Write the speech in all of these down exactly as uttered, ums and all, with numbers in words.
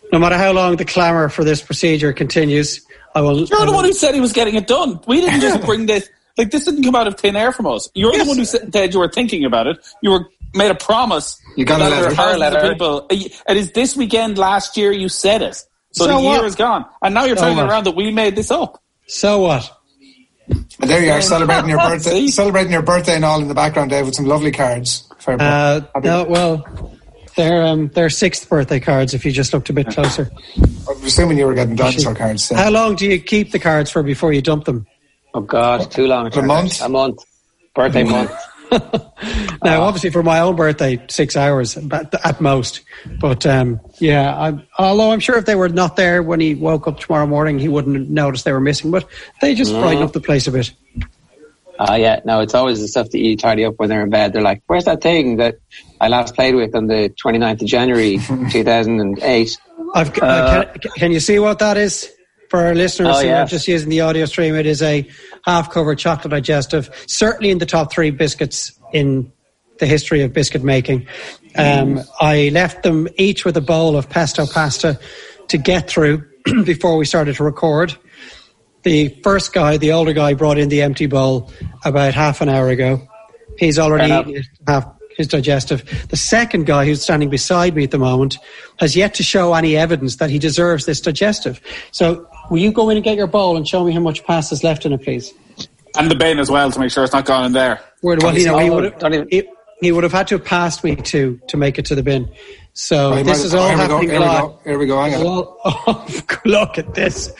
no matter how long the clamour for this procedure continues, I will... You're I the will, one who said he was getting it done. We didn't just bring this... Like, this didn't come out of thin air from us. You're yes. the one who said you were thinking about it. You were made a promise. You got a letter. Thousands letter. of people. It is this weekend last year you said it. So, so the what? year is gone. And now you're so turning what? around that we made this up. So what? And there you are, celebrating your birthday, celebrating your birthday and all in the background, Dave, with some lovely cards. Fair uh, no, well, they're um, they're sixth birthday cards. If you just looked a bit closer, I'm assuming you were getting dinosaur cards. So. How long do you keep the cards for before you dump them? Oh God, too long. A month. A month. Birthday month. Now, obviously, for my own birthday, six hours at most. But um, yeah, I, although I'm sure if they were not there when he woke up tomorrow morning, he wouldn't have noticed they were missing. But they just mm. brighten up the place a bit. Ah, uh, yeah. No, it's always the stuff that you tidy up when they're in bed. They're like, "Where's that thing that I last played with on the twenty-ninth of January, two thousand eight?" I've, uh, uh, can, can you see what that is? For our listeners oh, who yeah. are just using the audio stream, it is a half-covered chocolate digestive, certainly in the top three biscuits in the history of biscuit making. Um, I left them each with a bowl of pesto pasta to get through before we started to record. The first guy, the older guy, brought in the empty bowl about half an hour ago. He's already eaten half his digestive. The second guy, who's standing beside me at the moment, has yet to show any evidence that he deserves this digestive. So will you go in and get your bowl and show me how much pasta is left in it, please? And the bin as well, to make sure it's not gone in there. Well, you know, he would have, he, he would have had to have passed me to to make it to the bin. So well, this is all oh, happening live. Here we go. Here we go. Oh, look at this.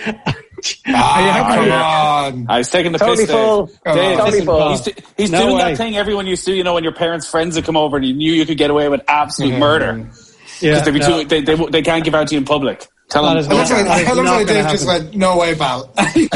Ah, come on. I was taking the totally piss, full. Dave. Dave totally full. He's, he's no doing way. that thing everyone used to, you know, when your parents' friends would come over and you knew you could get away with absolute mm-hmm. murder. Yeah, Because no. they, they, they can't give out to you in public. Tell That them. is I love not- that is how not Dave gonna just happen. went, no way, pal.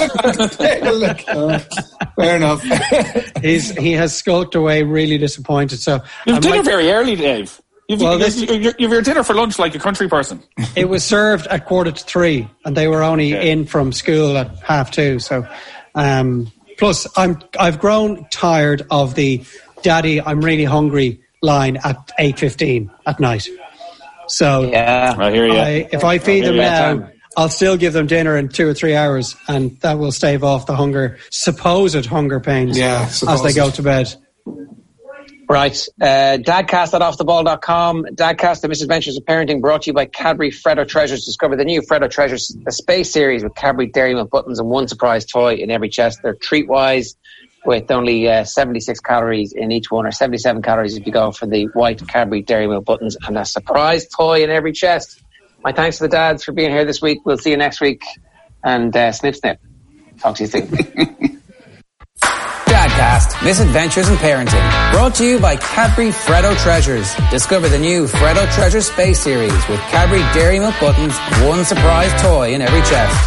Look, uh, fair enough. He's, he has skulked away really disappointed. So You've I dinner might- very early, Dave. You've, Well, you've, this- you've, you've your dinner for lunch like a country person. It was served at quarter to three, and they were only Yeah. in from school at half two. So, um, plus, I'm I've grown tired of the "Daddy, I'm really hungry" line at eight fifteen at night. So, Yeah. I hear you. I, if I feed them you. now, I'll still give them dinner in two or three hours, and that will stave off the hunger, supposed hunger pains, Yeah, as they supposed. go to bed. Right. Uh, Dadcast at off the ball dot com. Dadcast, the Misadventures of Parenting, brought to you by Cadbury Freddo Treasures. Discover the new Freddo Treasures, a space series with Cadbury Dairy Milk buttons and one surprise toy in every chest. They're treat-wise with only uh, seventy-six calories in each one, or seventy-seven calories if you go for the white Cadbury Dairy Milk buttons, and a surprise toy in every chest. My thanks to the dads for being here this week. We'll see you next week. And uh, snip, snip. Talk to you soon. Dadcast, Misadventures in Parenting, brought to you by Cadbury Freddo Treasures. Discover the new Freddo Treasures Space Series with Cadbury Dairy Milk buttons, one surprise toy in every chest.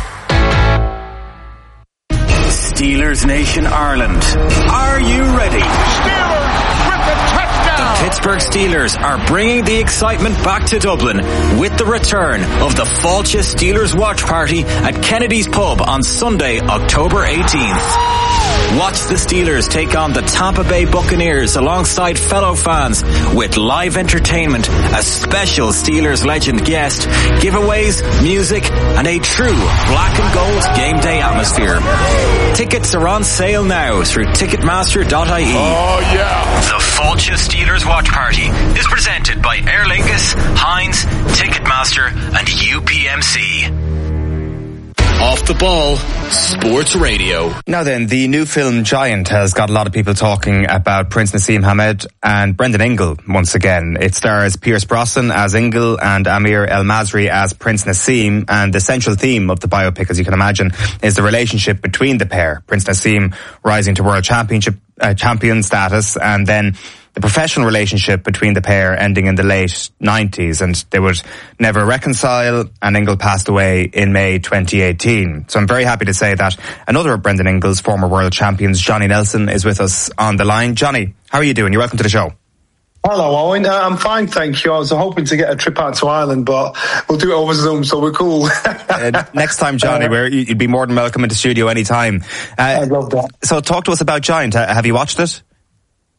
Steelers Nation Ireland, are you ready? Steelers with the touchdown! The Pittsburgh Steelers are bringing the excitement back to Dublin with the return of the Fáilte Steelers Watch Party at Kennedy's Pub on Sunday, October eighteenth. Watch the Steelers take on the Tampa Bay Buccaneers alongside fellow fans with live entertainment, a special Steelers legend guest, giveaways, music, and a true black and gold game day atmosphere. Tickets are on sale now through ticketmaster dot I E. Oh, yeah. The Fáilte Steelers Watch Party is presented by Aer Lingus, Heinz, Ticketmaster, and U P M C. Off the Ball Sports Radio. Now then, the new film Giant has got a lot of people talking about Prince Naseem Hamed and Brendan Ingle once again. It stars Pierce Brosnan as Ingle and Amir El Masri as Prince Naseem, and the central theme of the biopic, as you can imagine, is the relationship between the pair. Prince Naseem rising to world championship uh, champion status, and then the professional relationship between the pair ending in the late nineties, and they would never reconcile, and Ingle passed away in May twenty eighteen. So I'm very happy to say that another of Brendan Ingle's former world champions, Johnny Nelson, is with us on the line. Johnny, how are you doing? You're welcome to the show. Hello, Owen. Uh, I'm fine, thank you. I was hoping to get a trip out to Ireland, but we'll do it over Zoom, so we're cool. uh, next time, Johnny, uh, we're, you'd be more than welcome in the studio anytime. Uh, I'd love that. So talk to us about Giant. Uh, have you watched it?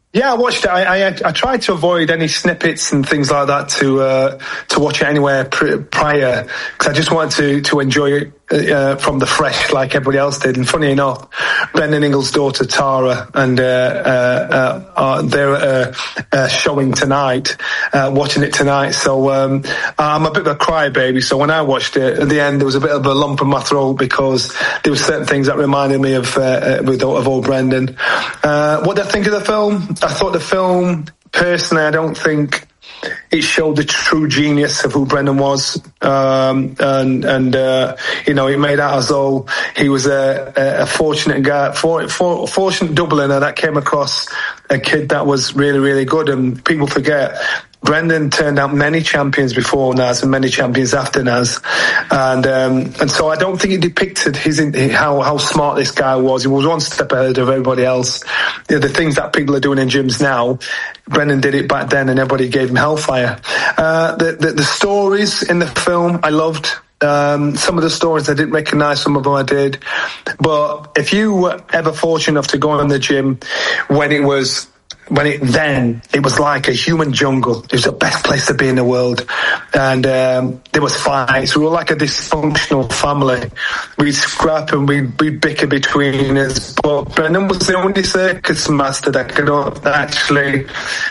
Yeah, I watched it. I, I, I tried to avoid any snippets and things like that to uh, to watch it anywhere pr- prior, because I just wanted to to enjoy it uh, from the fresh, like everybody else did. And funny enough, Brendan Ingle's daughter Tara and uh, uh, uh, they're uh, uh, showing tonight, uh, watching it tonight. So um, I'm a bit of a crybaby. So when I watched it at the end, there was a bit of a lump in my throat because there were certain things that reminded me of uh, with of old Brendan. Uh, what did I think of the film? I thought the film, personally, I don't think it showed the true genius of who Brendan was, um, and and uh, you know, it made out as though he was a, a fortunate guy, for, for, fortunate Dubliner that came across a kid that was really, really good. And people forget, Brendan turned out many champions before Naz and many champions after Naz, and um, and so I don't think he depicted his how how smart this guy was. He was one step ahead of everybody else. You know, the things that people are doing in gyms now, Brendan did it back then, and everybody gave him hellfire. Uh, the, the the stories in the film I loved. Um, some of the stories I didn't recognise, some of them I did. But if you were ever fortunate enough to go in the gym when it was. When it then, it was like a human jungle. It was the best place to be in the world. And um, there was fights. We were like a dysfunctional family. We'd scrap and we'd, we'd bicker between us. But Brendan was the only circus master that could actually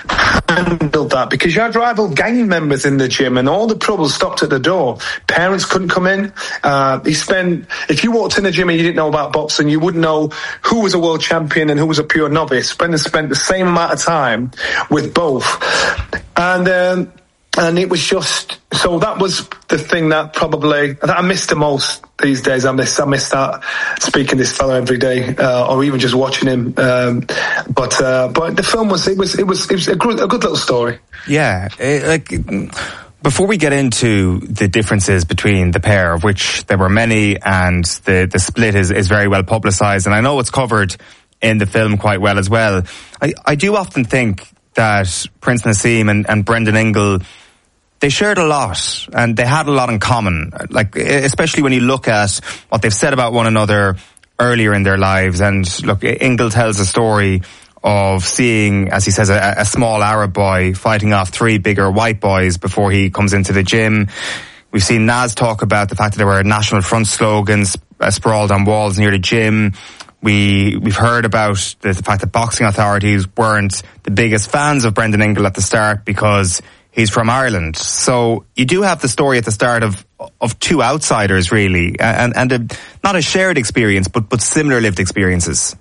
handle that. Because you had rival gang members in the gym and all the trouble stopped at the door. Parents couldn't come in. Uh, he spent, if you walked in the gym and you didn't know about boxing, you wouldn't know who was a world champion and who was a pure novice. Brendan spent the same amount of time with both, and um, and it was just so that was the thing that probably that I missed the most these days. I miss I miss that speaking to this fella every day, uh, or even just watching him. Um, but uh, but the film was it was it was it was a good, a good little story. Yeah, it, like. Before we get into the differences between the pair, of which there were many, and the the split is is very well publicised, and I know it's covered in the film quite well as well. I, I do often think that Prince Naseem and, and Brendan Ingle, they shared a lot and they had a lot in common. Like, especially when you look at what they've said about one another earlier in their lives. And look, Ingle tells a story of seeing, as he says, a, a small Arab boy fighting off three bigger white boys before he comes into the gym. We've seen Naz talk about the fact that there were National Front slogans uh, sprawled on walls near the gym. We, we've heard about the, the fact that boxing authorities weren't the biggest fans of Brendan Ingle at the start because he's from Ireland. So you do have the story at the start of of two outsiders, really, and, and a, not a shared experience, but, but similar lived experiences.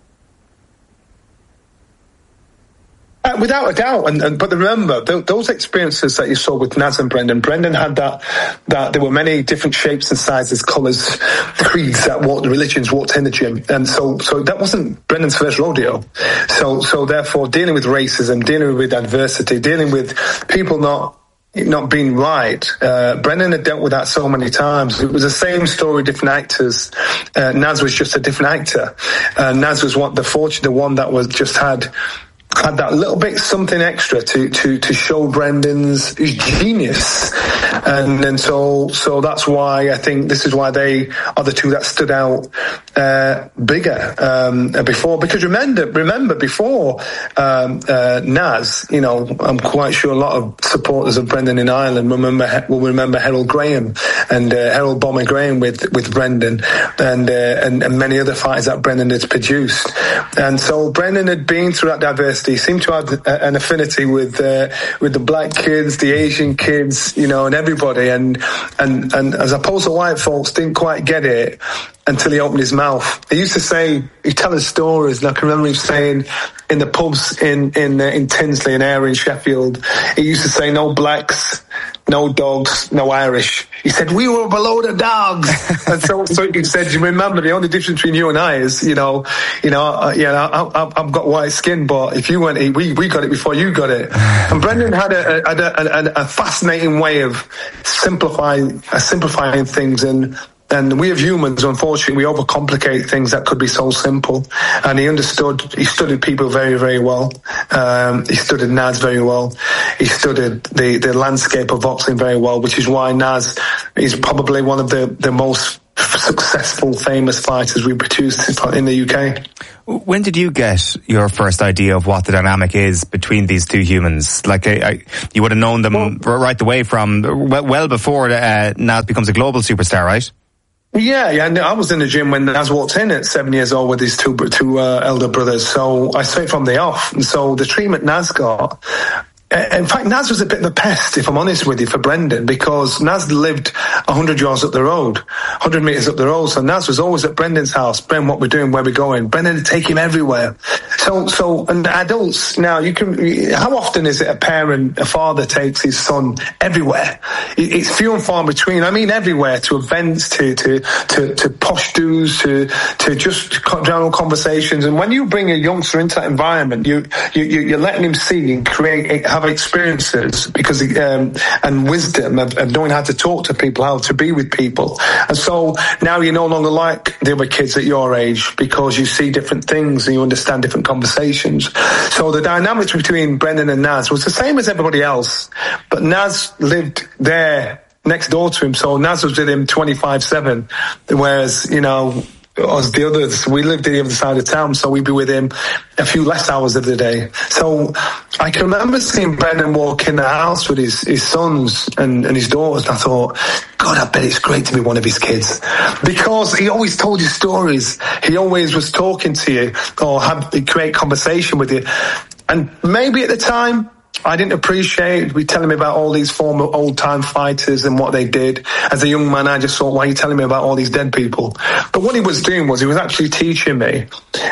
Uh, without a doubt, and, and but remember th- those experiences that you saw with Naz and Brendan. Brendan had that that there were many different shapes and sizes, colours, creeds that walked, religions walked in the gym, and so so that wasn't Brendan's first rodeo. So so therefore, dealing with racism, dealing with adversity, dealing with people not. not being right. Uh, Brendan had dealt with that so many times. It was the same story, different actors. Uh, Naz was just a different actor. Uh, Naz was what the fortune, the one that was just had. had that little bit something extra to, to, to show Brendan's his genius. And and so so that's why I think this is why they are the two that stood out uh, bigger um, before. Because remember, remember before um, uh, Naz, you know, I'm quite sure a lot of supporters of Brendan in Ireland remember will remember Harold Graham and uh, Harold Bomber Graham with with Brendan and, uh, and and many other fighters that Brendan had produced. And so Brendan had been through that diversity. He seemed to have an affinity with uh, with the black kids, the Asian kids, you know, and everybody. And and and as opposed to white folks, didn't quite get it until he opened his mouth. He used to say, he'd tell us stories, and I can remember him saying in the pubs in in uh, in Tinsley, in Ayr, in Sheffield, he used to say, "No blacks, no dogs, no Irish." He said, "We were below the dogs." And so, so he said, "You remember the only difference between you and I is, you know, you know, uh, yeah, I, I, I've got white skin, but if you went, we we got it before you got it." And Brendan had a had a, a, a fascinating way of simplifying uh, simplifying things. And And we as humans, unfortunately, we overcomplicate things that could be so simple. And he understood, he studied people very, very well. Um, he studied Naz very well. He studied the, the landscape of boxing very well, which is why Naz is probably one of the, the most successful, famous fighters we produced in the U K. When did you get your first idea of what the dynamic is between these two humans? Like, I, I, you would have known them well, right away from, well, well before uh, Naz becomes a global superstar, right? Yeah, yeah. I was in the gym when Naz walked in at seven years old with his two two uh, elder brothers. So I saw it from the off. And so the treatment Naz got. In fact, Naz was a bit of a pest, if I'm honest with you, for Brendan, because Naz lived one hundred yards up the road, one hundred metres up the road. So Naz was always at Brendan's house. Bren, what we're doing, where we're going. Brendan would take him everywhere. So, so, and adults, now, you can, how often is it a parent, a father takes his son everywhere? It's few and far between. I mean, everywhere, to events, to, to, to, to posh do's, to, to just general conversations. And when you bring a youngster into that environment, you, you, you're letting him see and create, have experiences because um, and wisdom of, of knowing how to talk to people, how to be with people. And so now you're no longer like the other kids at your age because you see different things and you understand different conversations. So the dynamics between Brendan and Naz was the same as everybody else, but Naz lived there next door to him, so Naz was with him twenty-five seven, whereas, you know, as the others, we lived on the other side of town, so we'd be with him a few less hours of the day. So I can remember seeing Brendan walk in the house with his, his sons and, and his daughters, and I thought, God, I bet it's great to be one of his kids. Because he always told you stories. He always was talking to you or had create conversation with you. And maybe at the time, I didn't appreciate we telling me about all these former old-time fighters and what they did. As a young man, I just thought, why are you telling me about all these dead people? But what he was doing was he was actually teaching me.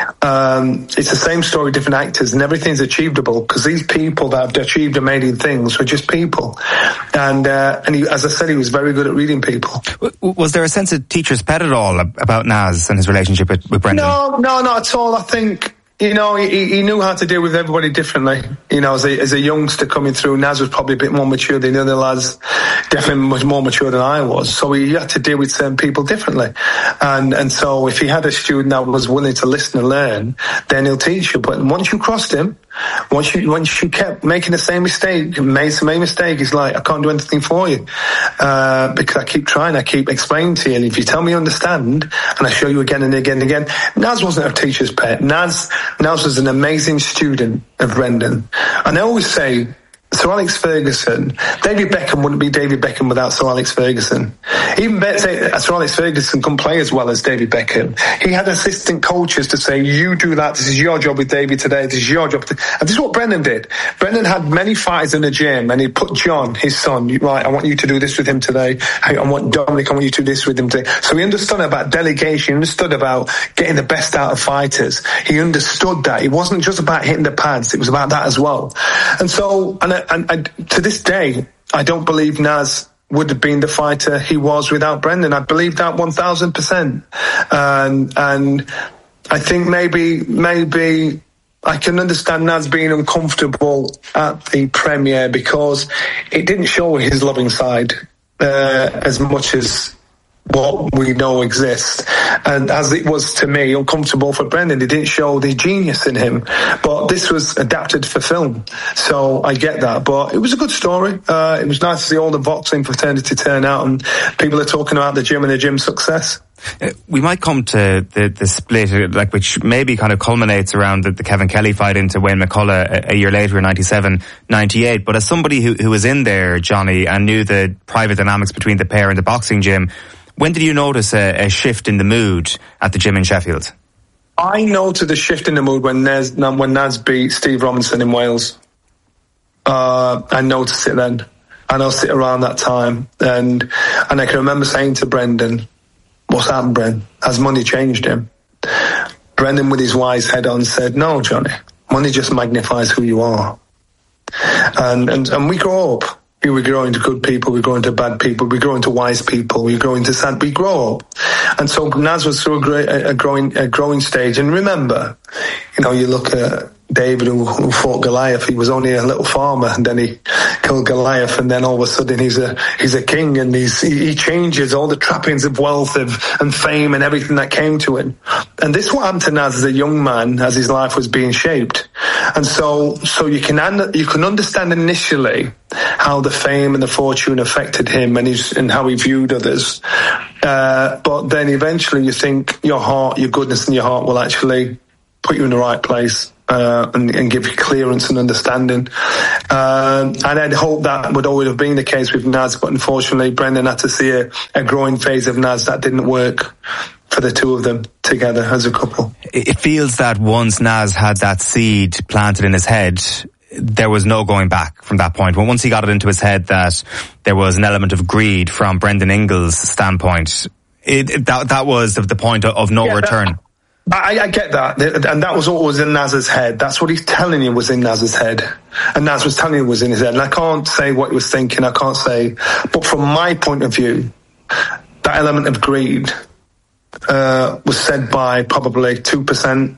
Um, it's the same story, different actors, and everything's achievable because these people that have achieved amazing things were just people. And uh, and he, as I said, he was very good at reading people. Was there a sense of teacher's pet at all about Naz and his relationship with, with Brendan? No, no, not at all. I think... You know, he, he knew how to deal with everybody differently. You know, as a, as a youngster coming through, Naz was probably a bit more mature than the other lads, definitely much more mature than I was. So he had to deal with certain people differently. And and so if he had a student that was willing to listen and learn, then he'll teach you. But once you crossed him, once you once you kept making the same mistake, made the same mistake, he's like, I can't do anything for you. Uh, because I keep trying, I keep explaining to you. And if you tell me you understand, and I show you again and again and again, Naz wasn't a teacher's pet. Naz Naz was an amazing student of Brendan. And I always say, Sir Alex Ferguson, David Beckham wouldn't be David Beckham without Sir Alex Ferguson. Even Sir Alex Ferguson couldn't play as well as David Beckham. He had assistant coaches to say, you do that, this is your job with David today, this is your job. To... And this is what Brendan did. Brendan had many fighters in the gym and he put John, his son, right, I want you to do this with him today. I want Dominic, I want you to do this with him today. So he understood about delegation, he understood about getting the best out of fighters. He understood that. It wasn't just about hitting the pads, it was about that as well. And so, and I, And, and to this day, I don't believe Naz would have been the fighter he was without Brendan. I believe that one thousand percent. And, and I think maybe, maybe I can understand Naz being uncomfortable at the premiere because it didn't show his loving side uh, as much as what we know exists. And as it was to me, uncomfortable for Brendan, it didn't show the genius in him. But this was adapted for film, so I get that. But it was a good story. Uh, it was nice to see all the boxing fraternity turn out and people are talking about the gym and the gym success. Uh, we might come to the, the split, like which maybe kind of culminates around the, the Kevin Kelly fight into Wayne McCullough a, a year later in ninety-seven ninety-eight. But as somebody who, who was in there, Johnny, and knew the private dynamics between the pair and the boxing gym, when did you notice a, a shift in the mood at the gym in Sheffield? I noted a shift in the mood when Naz, when Naz beat Steve Robinson in Wales. Uh, I noticed it then. I noticed it around that time. And and I can remember saying to Brendan, what's happened, Bren? Has money changed him? Brendan, with his wise head on, said, no, Johnny, money just magnifies who you are. And and, and we grow up. We grow into good people, we grow into bad people, we grow into wise people, we grow into sad, we grow up. And so Naz was through a, great, a, growing, a growing stage. And remember, you know, you look at David who, who fought Goliath, he was only a little farmer and then he killed Goliath and then all of a sudden he's a he's a king and he's, he, he changes all the trappings of wealth of, and fame and everything that came to him. And this what happened to Naz as a young man as his life was being shaped. And so so you can you can understand initially how the fame and the fortune affected him and his and how he viewed others. Uh, but then eventually you think your heart, your goodness in your heart will actually put you in the right place. Uh, and, and give you clearance and understanding. Um, and I'd hope that would always have been the case with Naz, but unfortunately Brendan had to see a, a growing phase of Naz that didn't work for the two of them together as a couple. It feels that once Naz had that seed planted in his head, there was no going back from that point. Well, once he got it into his head that there was an element of greed from Brendan Ingle's standpoint, it, it, that, that was the point of, of no yeah, return. That, I, I get that, and that was what was in Naz's head. That's what he's telling you was in Naz's head, and Naz was telling you was in his head. And I can't say what he was thinking. I can't say, but from my point of view, that element of greed uh, was said by probably two percent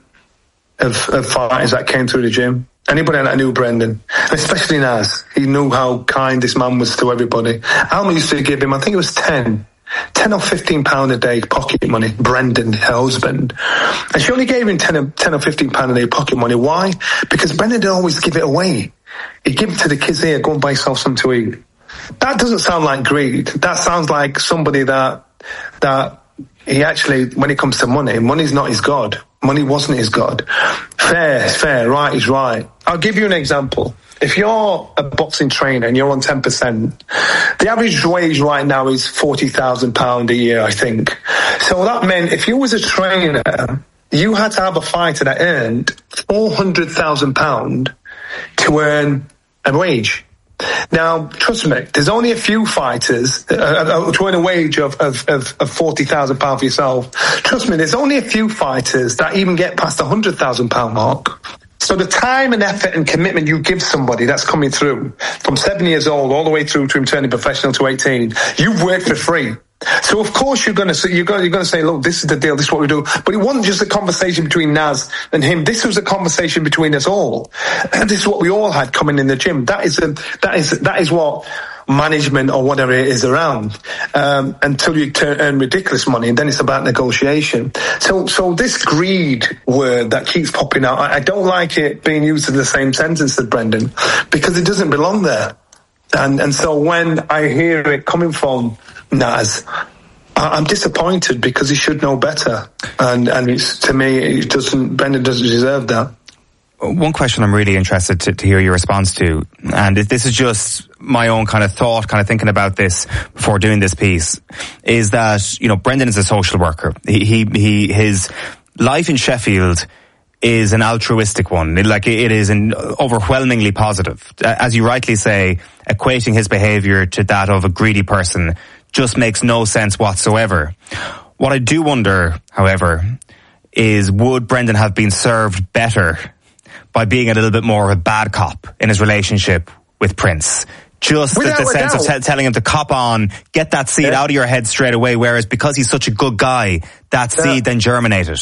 of, of fighters that came through the gym. Anybody that knew Brendan, especially Naz, he knew how kind this man was to everybody. Alma used to give him, I think it was ten. ten or fifteen pound a day pocket money, Brendan, her husband. And she only gave him ten or fifteen pound a day pocket money. Why? Because Brendan didn't always give it away. He'd give it to the kids here, go and buy yourself something to eat. That doesn't sound like greed. That sounds like somebody that, that he actually, when it comes to money, money's not his God. Money wasn't his God. Fair is fair, right is right. I'll give you an example. If you're a boxing trainer and you're on ten percent, the average wage right now is forty thousand pounds a year, I think. So that meant if you was a trainer, you had to have a fighter that earned four hundred thousand pounds to earn a wage. Now, trust me, there's only a few fighters uh, to earn a wage of, of, of, of forty thousand pounds for yourself. Trust me, there's only a few fighters that even get past the one hundred thousand pounds mark. So the time and effort and commitment you give somebody that's coming through from seven years old all the way through to him turning professional to eighteen, you've worked for free. So of course you're going to say, you're going, you're going to say, look, this is the deal, this is what we do. But it wasn't just a conversation between Naz and him. This was a conversation between us all. And this is what we all had coming in the gym. That is a, that is that is what management or whatever it is around, um, until you turn, earn ridiculous money, and then it's about negotiation. So, so this greed word that keeps popping out, I, I don't like it being used in the same sentence as Brendan, because it doesn't belong there. And and so when I hear it coming from Naz, I, I'm disappointed because he should know better. And and it's, to me, it doesn't. Brendan doesn't deserve that. One question I'm really interested to, to hear your response to, and this is just my own kind of thought, kind of thinking about this before doing this piece, is that, you know, Brendan is a social worker. He, he, he his life in Sheffield is an altruistic one. It, like, it is an overwhelmingly positive. As you rightly say, equating his behaviour to that of a greedy person just makes no sense whatsoever. What I do wonder, however, is would Brendan have been served better by being a little bit more of a bad cop in his relationship with Prince? Just the, the sense of t- telling him to cop on, get that seed yeah. out of your head straight away, whereas because he's such a good guy, that yeah. seed then germinated.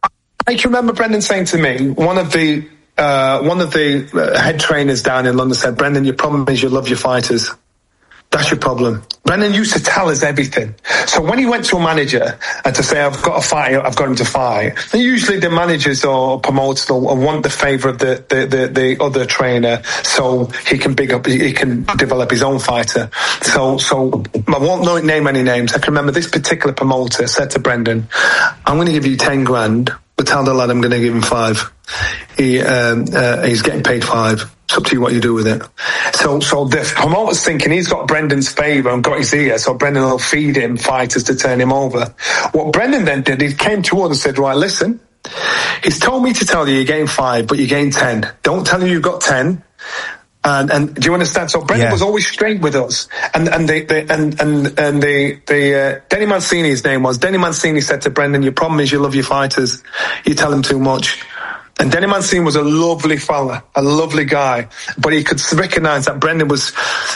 I can remember Brendan saying to me, one of the uh, one of the head trainers down in London said, Brendan, your problem is you love your fighters. That's your problem. Brendan used to tell us everything. So when he went to a manager and to say, I've got a fight, I've got him to fight, and usually the managers or promoters will want the favour of the, the, the, the other trainer so he can big up, he can develop his own fighter. So, so I won't name any names. I can remember this particular promoter said to Brendan, I'm going to give you ten grand, but tell the lad I'm going to give him five. He, um, uh, he's getting paid five. It's up to you what you do with it. So, so the promoter's thinking he's got Brendan's favour and got his ear, so Brendan will feed him fighters to turn him over. What Brendan then did, he came to us and said, right, listen, he's told me to tell you you're getting five, but you're getting ten. Don't tell him you've got ten. And, and do you understand? So Brendan yeah. was always straight with us. And, and they, they and, and, and the, the, uh, Denny Mancini, his name was, Denny Mancini said to Brendan, your problem is you love your fighters. You tell them too much. And Denny Mancini was a lovely fella, a lovely guy, but he could recognise that Brendan was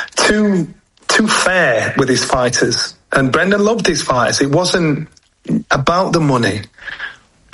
too too fair with his fighters. And Brendan loved his fighters. It wasn't about the money.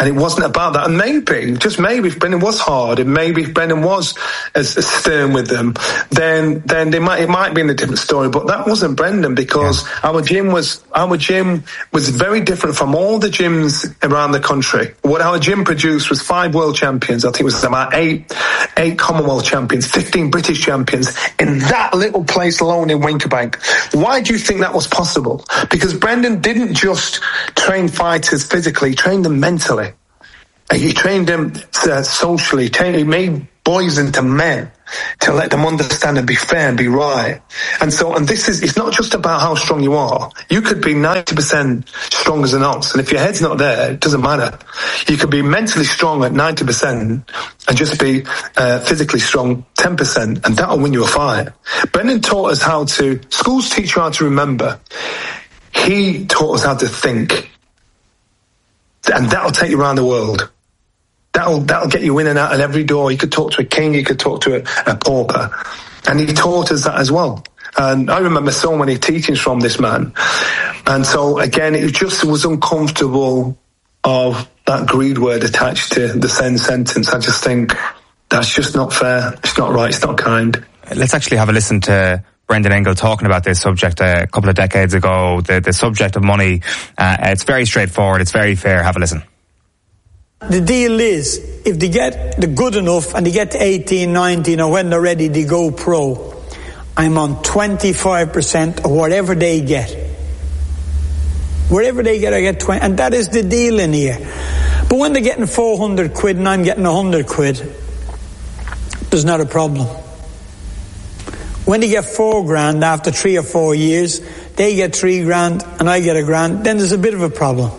And it wasn't about that. And maybe, just maybe, if Brendan was hard, and maybe if Brendan was as, as stern with them, then then they might it might be in a different story. But that wasn't Brendan, because yeah. our gym was our gym was very different from all the gyms around the country. What our gym produced was five world champions. I think it was about eight eight Commonwealth champions, fifteen British champions in that little place alone in Wincobank. Why do you think that was possible? Because Brendan didn't just train fighters physically, he trained them mentally. He trained them uh, socially. He made boys into men to let them understand and be fair and be right. And so, and this is, it's not just about how strong you are. You could be ninety percent strong as an ox, and if your head's not there, it doesn't matter. You could be mentally strong at ninety percent and just be uh, physically strong ten percent, and that'll win you a fight. Brendan taught us how to, schools teach you how to remember. He taught us how to think. And that'll take you around the world. That'll that'll get you in and out of every door. You could talk to a king, you could talk to a, a pauper. And he taught us that as well. And I remember so many teachings from this man. And so, again, it just was uncomfortable of that greed word attached to the same sentence. I just think that's just not fair. It's not right. It's not kind. Let's actually have a listen to Brendan Ingle talking about this subject a couple of decades ago. The, the subject of money, uh, it's very straightforward. It's very fair. Have a listen. The deal is, if they get the good enough and they get to eighteen, nineteen, or when they're ready to go pro, I'm on twenty-five percent of whatever they get. Wherever they get, I get twenty, and that is the deal in here. But when they're getting four hundred quid and I'm getting one hundred quid, there's not a problem. When they get four grand after three or four years, they get three grand and I get a grand, then there's a bit of a problem.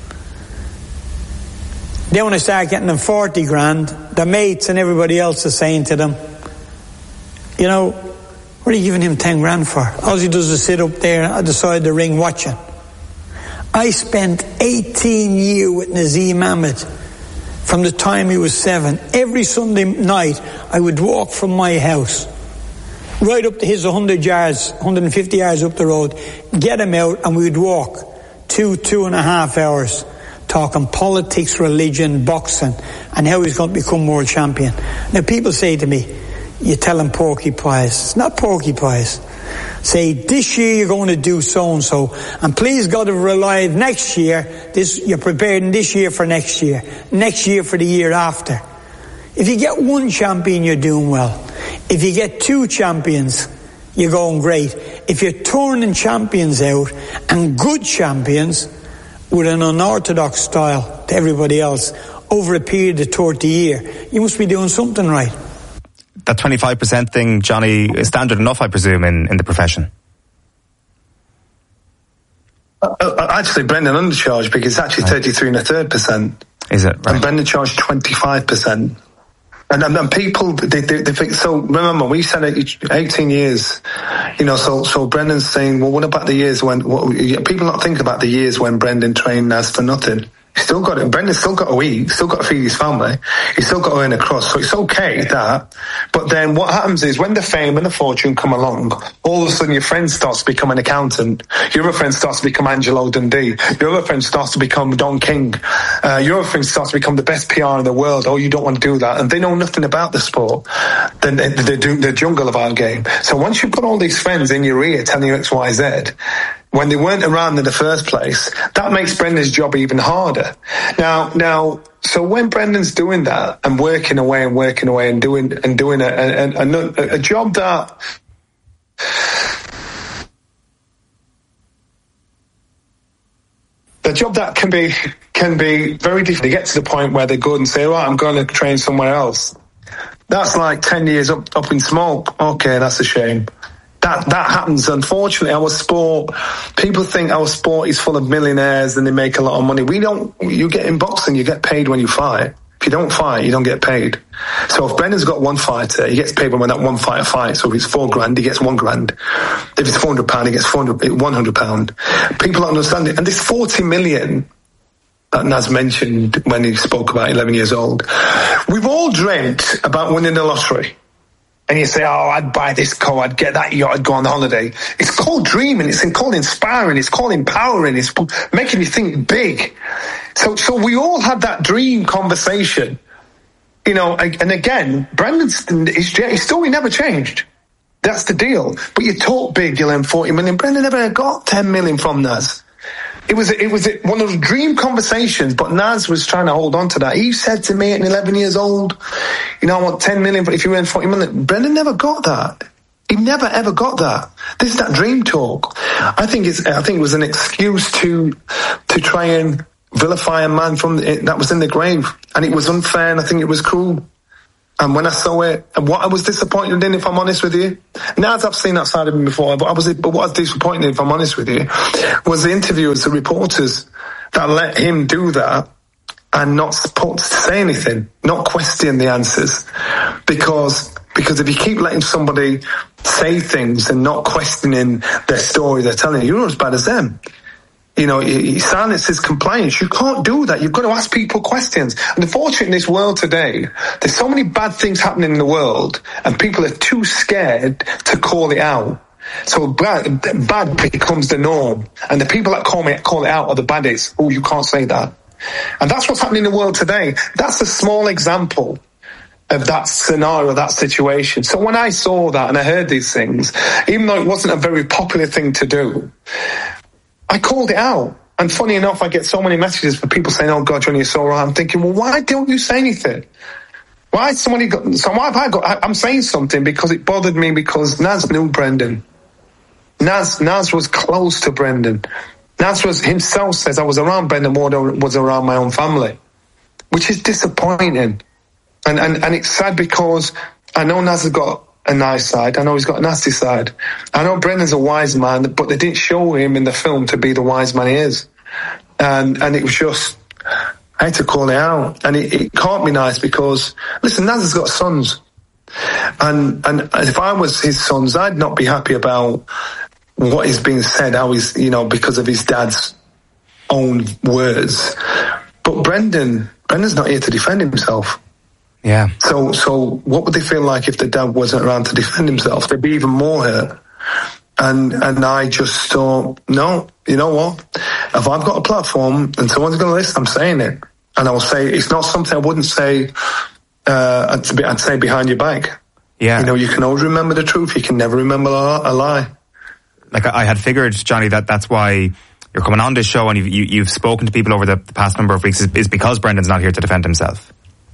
Then when I start getting them forty grand, their mates and everybody else is saying to them, you know, what are you giving him ten grand for? All he does is sit up there at the side of the ring watching. I spent eighteen years with Nazim Ahmed from the time he was seven. Every Sunday night I would walk from my house right up to his one hundred yards, one hundred fifty yards up the road, get him out, and we would walk two, two and a half hours talking politics, religion, boxing, and how he's going to become world champion. Now people say to me, you tell him porky pies. It's not porky pies. Say, this year you're going to do so-and-so, and please God, if we're alive next year, this, you're preparing this year for next year, next year for the year after. If you get one champion, you're doing well. If you get two champions, you're going great. If you're turning champions out, and good champions, with an unorthodox style to everybody else, over a period of thirty years, you must be doing something right. That twenty-five percent thing, Johnny, is standard enough, I presume, in, in the profession? Uh, actually, Brendan undercharged, because it's actually thirty-three and a third percent. Is it? Right. And Brendan charged twenty-five percent. And, and, and people, they, they, they think, so remember, we said eighteen years, you know, so, so Brendan's saying, well, what about the years when, what, people not think about the years when Brendan trained as for nothing. He's still got it. Brendan's still got to eat. He's still got to feed his family. He's still got to earn a crust. So it's okay, that. But then what happens is when the fame and the fortune come along, all of a sudden your friend starts to become an accountant. Your other friend starts to become Angelo Dundee. Your other friend starts to become Don King. Uh, your other friend starts to become the best P R in the world. Oh, you don't want to do that. And they know nothing about the sport. Then they, they do the jungle of our game. So once you put all these friends in your ear telling you X, Y, Z, when they weren't around in the first place, that makes Brendan's job even harder. Now, now, so when Brendan's doing that and working away and working away and doing and doing a, a, a, a job that the job that can be can be very difficult. They get to the point where they're good and say, "Right, I'm going to train somewhere else." That's like ten years up up in smoke. Okay, that's a shame. That that happens, unfortunately. Our sport, people think our sport is full of millionaires and they make a lot of money. We don't. You get in boxing, you get paid when you fight. If you don't fight, you don't get paid. So if Brendan's got one fighter, he gets paid when that one fighter fights. So if it's four grand, he gets one grand. If it's four hundred pound, he gets four hundred, one hundred pound. People don't understand it. And this forty million that Naz mentioned when he spoke about eleven years old, we've all dreamt about winning the lottery. And you say, oh, I'd buy this car, I'd get that yacht, I'd go on holiday. It's called dreaming, it's called inspiring, it's called empowering, it's making you think big. So, so we all had that dream conversation, you know. And again, Brendan's his, his story never changed. That's the deal. But you talk big, you'll earn forty million. Brendan never got ten million from Naz. It was it was one of those dream conversations, but Naz was trying to hold on to that. He said to me at eleven years old, you know, I want ten million, but if you earn forty million. Brendan never got that. He never ever got that. This is that dream talk. I think it's I think it was an excuse to to try and vilify a man from the, that was in the grave, and it was unfair, and I think it was cruel. And when I saw it, and what I was disappointed in, if I'm honest with you, now I've seen that side of him before, but I was, but what I was disappointed in, if I'm honest with you, was the interviewers, the reporters that let him do that and not support, say anything, not question the answers, because because if you keep letting somebody say things and not questioning their story, they're telling you, you're as bad as them. You know, he silences complaints. You can't do that. You've got to ask people questions. And unfortunately, in this world today, there's so many bad things happening in the world, and people are too scared to call it out. So bad, bad becomes the norm. And the people that call, me, call it out are the baddies. Oh, you can't say that. And that's what's happening in the world today. That's a small example of that scenario, that situation. So when I saw that and I heard these things, even though it wasn't a very popular thing to do, I called it out. And funny enough, I get so many messages from people saying, oh God, Johnny, you're so right. I'm thinking, well, why don't you say anything? Why somebody got, so why have I got, I, I'm saying something because it bothered me, because Naz knew Brendan. Naz, Naz was close to Brendan. Naz was himself says, I was around Brendan more than I was around my own family, which is disappointing. And, and, and it's sad because I know Naz has got a nice side. I know he's got a nasty side. I know Brendan's a wise man, but they didn't show him in the film to be the wise man he is. And and it was just, I had to call it out. And it, it can't be nice because, listen, Naz has got sons. And and if I was his sons, I'd not be happy about what is being said, how he's, you know, because of his dad's own words. But Brendan, Brendan's not here to defend himself. Yeah. So, so what would they feel like if the dad wasn't around to defend himself? They'd be even more hurt. And and I just thought, no, you know what? If I've got a platform and someone's going to listen, I'm saying it, and I'll say it's not something I wouldn't say. Uh, I'd, I'd say behind your back. Yeah. You know, you can always remember the truth. You can never remember a, a lie. Like I had figured, Johnny, that that's why you're coming on this show and you've you, you've spoken to people over the, the past number of weeks is, is because Brendan's not here to defend himself.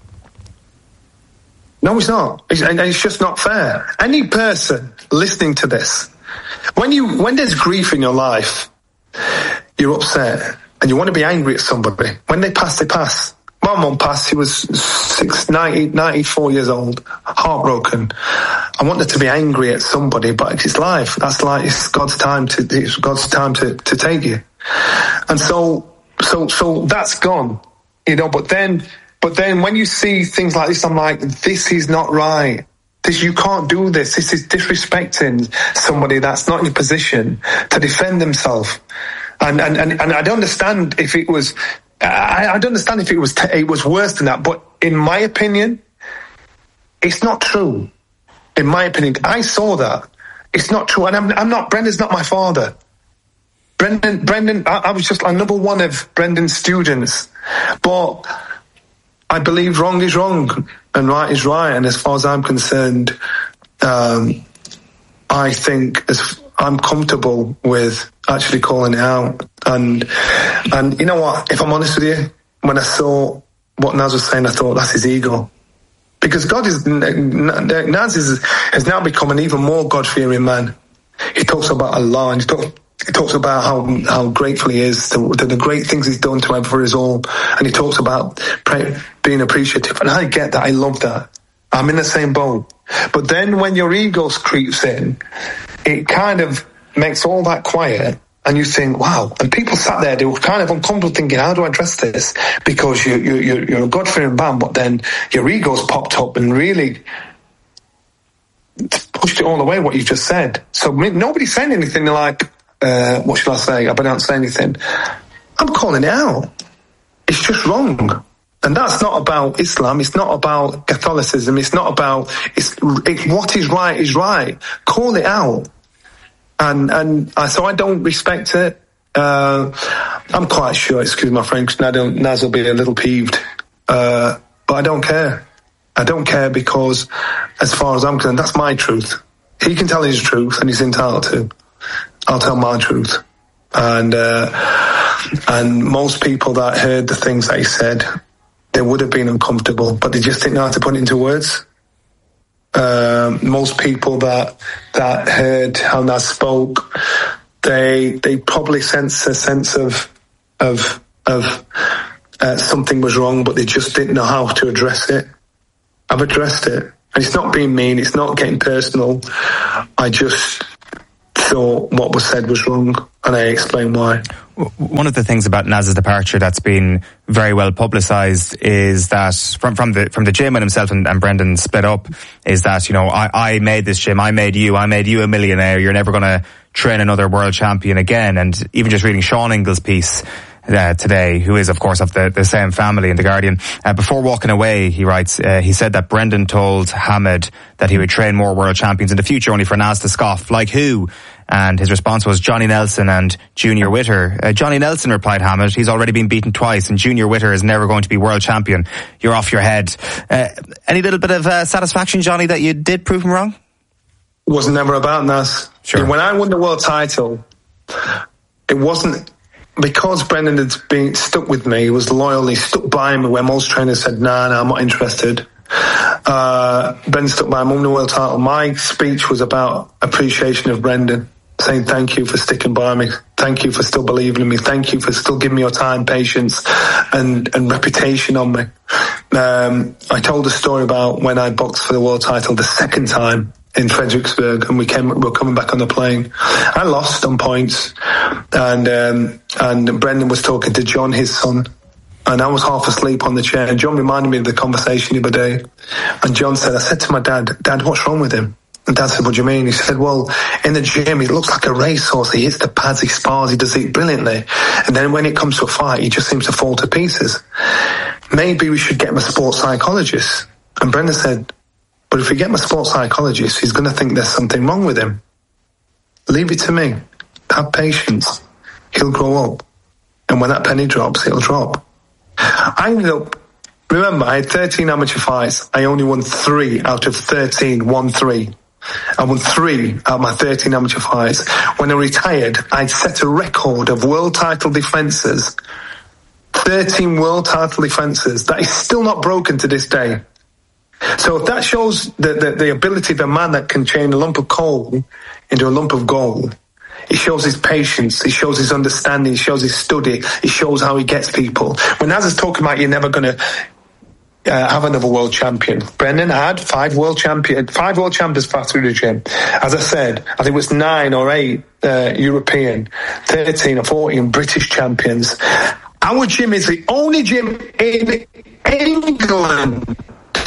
No, it's not. It's, and it's just not fair. Any person listening to this, when you when there's grief in your life, you're upset and you want to be angry at somebody. When they pass, they pass. My mum passed. She was six, ninety, ninety-four years old, heartbroken. I wanted to be angry at somebody, but it's life. That's like it's God's time to it's God's time to, to take you. And so, so, so that's gone, you know. But then. But then when you see things like this, I'm like, this is not right. This, you can't do this. This is disrespecting somebody that's not in a position to defend themselves. And and, and, and I don't understand if it was, I, I don't understand if it was, t- it was worse than that. But in my opinion, it's not true. In my opinion, I saw that. It's not true. And I'm, I'm not, Brendan's not my father. Brendan, Brendan, I, I was just another one of Brendan's students. But I believe wrong is wrong and right is right. And as far as I'm concerned, um, I think as I'm comfortable with actually calling it out. And, and you know what, if I'm honest with you, when I saw what Naz was saying, I thought that's his ego. Because God is, Naz is, has now become an even more God-fearing man. He talks about Allah and he talks, He talks about how how grateful he is to, to the great things he's done to him for his all, and he talks about pray, being appreciative. And I get that. I love that. I'm in the same boat. But then when your ego creeps in, it kind of makes all that quiet, and you think, wow. And people sat there, they were kind of uncomfortable, thinking, how do I address this? Because you, you, you're, you're a God-fearing man, but then your ego's popped up and really pushed it all away, what you just said. So nobody's saying anything like, Uh, what should I say? I better not say anything. I'm calling it out. It's just wrong. And that's not about Islam. It's not about Catholicism. It's not about, it's, it, what is right is right. Call it out. And, and I, so I don't respect it. Uh, I'm quite sure, excuse my French, Naz will be a little peeved. Uh, but I don't care. I don't care because, as far as I'm concerned, that's my truth. He can tell his truth, and he's entitled to. I'll tell my truth. And uh, and most people that heard the things that he said, they would have been uncomfortable, but they just didn't know how to put it into words. Uh, most people that that heard how Naz spoke, they they probably sense a sense of of of uh, something was wrong, but they just didn't know how to address it. I've addressed it, and it's not being mean. It's not getting personal. I just thought what was said was wrong, and I explained why. One of the things about Naz's departure that's been very well publicised is that from from the from the gym when himself and, and Brendan split up, is that, you know, I, I made this gym, I made you, I made you a millionaire. You're never going to train another world champion again. And even just reading Sean Ingall's piece Uh, today, who is of course of the, the same family in The Guardian, uh, before walking away, he writes, uh, he said that Brendan told Hamed that he would train more world champions in the future, only for Naz to scoff. Like who? And his response was Johnny Nelson and Junior Witter. Uh, Johnny Nelson, replied Hamed, he's already been beaten twice, and Junior Witter is never going to be world champion. You're off your head. Uh, any little bit of uh, satisfaction, Johnny, that you did prove him wrong? It was never about Naz. Sure. When I won the world title, it wasn't because Brendan had been stuck with me. He was loyal. He stuck by me when most trainers said, nah, nah, I'm not interested. Uh, Brendan stuck by me, won the world title. My speech was about appreciation of Brendan, saying thank you for sticking by me. Thank you for still believing in me. Thank you for still giving me your time, patience, and, and reputation on me. Um, I told a story about when I boxed for the world title the second time in Fredericksburg, and we came, we were coming back on the plane. I lost on points, and um, and Brendan was talking to John, his son, and I was half asleep on the chair. And John reminded me of the conversation the other day. And John said, I said to my dad, Dad, what's wrong with him? And Dad said, what do you mean? He said, well, in the gym, he looks like a racehorse. He hits the pads, he spars, he does it brilliantly. And then when it comes to a fight, he just seems to fall to pieces. Maybe we should get him a sports psychologist. And Brendan said, but if we get him a sports psychologist, he's going to think there's something wrong with him. Leave it to me. Have patience. He'll grow up. And when that penny drops, it'll drop. I ended up, remember, I had thirteen amateur fights. I only won three out of thirteen, won three. I won three out of my thirteen amateur fights. When I retired, I'd set a record of world title defences. thirteen world title defences. That is still not broken to this day. So if that shows the, the, the ability of a man that can change a lump of coal into a lump of gold, it shows his patience, it shows his understanding, it shows his study, it shows how he gets people. When Naz is talking about you're never going to uh, have another world champion, Brendan had five world champion, five world champions passed through the gym. As I said, I think it was nine or eight uh, European, thirteen or fourteen British champions. Our gym is the only gym in England,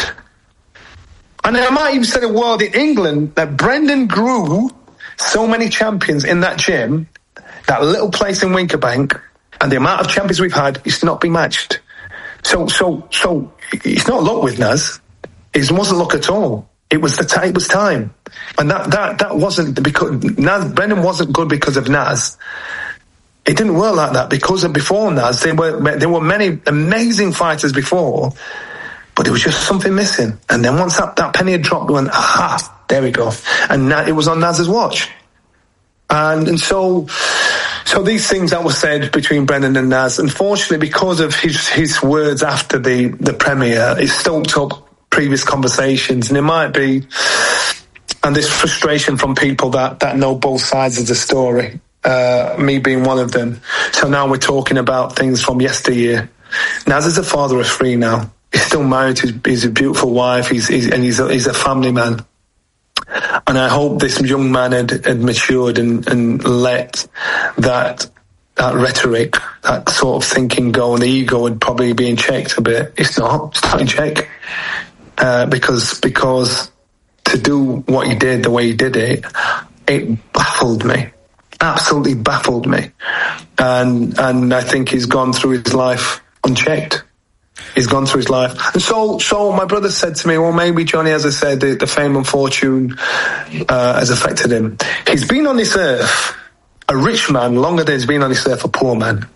and I might even say the world, in England, that Brendan grew so many champions in that gym, that little place in Winkerbank, and the amount of champions we've had is not be matched. So, so, so it's not luck with Naz. It wasn't luck at all. It was the time. It was time, and that that that wasn't because Naz. Brendan wasn't good because of Naz. It didn't work like that because of before Naz. There were there were many amazing fighters before. But there was just something missing. And then once that, that penny had dropped, we went, aha, there we go. And that, it was on Naz's watch. And and so so these things that were said between Brendan and Naz, unfortunately, because of his, his words after the, the premiere, it stoked up previous conversations. And it might be, and this frustration from people that, that know both sides of the story, uh, me being one of them. So now we're talking about things from yesteryear. Naz is a father of three now. He's still married to his a beautiful wife. He's, he's and he's a, he's a family man. And I hope this young man had, had matured and, and let that that rhetoric, that sort of thinking go, and the ego would probably be in check a bit. It's not. It's not in check uh, because because to do what he did the way he did it, it baffled me. Absolutely baffled me. And and I think he's gone through his life unchecked. He's gone through his life. And so so my brother said to me, well, maybe Johnny, as I said, the, the fame and fortune uh, has affected him. He's been on this earth, a rich man, longer than he's been on this earth a poor man.